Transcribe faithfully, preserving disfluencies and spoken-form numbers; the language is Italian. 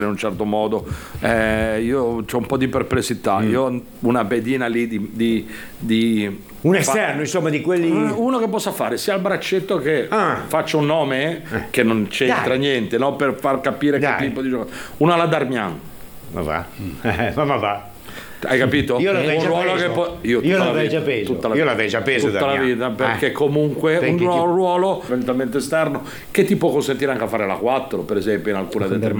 in un certo modo. Eh, io ho un po' di perplessità. Mm. Io ho una pedina lì di, di, di un esterno, fa... insomma, di quelli. Uno che possa fare sia il braccetto che ah. faccia un nome eh. che non c'entra Dai. niente, no? Per far capire Dai. che tipo di giocatore. Uno alla Darmian. Ma va, ma, ma va. Hai capito? Io l'avrei già ruolo preso. Che po- io io l'avrei già preso. Tutta la, io l'avrei già preso tutta la vita, perché eh. comunque un ruolo, ruolo eventualmente esterno che ti può consentire anche a fare la quattro, per esempio, in alcune determinate